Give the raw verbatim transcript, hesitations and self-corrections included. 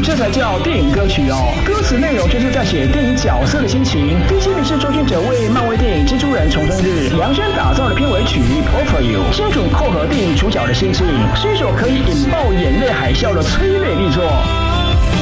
这才叫电影歌曲哦。歌词内容就是在写电影角色的心情。第七名是周星哲为漫威电影《蜘蛛人重生日》量身打造的片尾曲《All For You》，精准扣合电影主角的心情，是一首可以引爆眼泪海啸的催泪力作。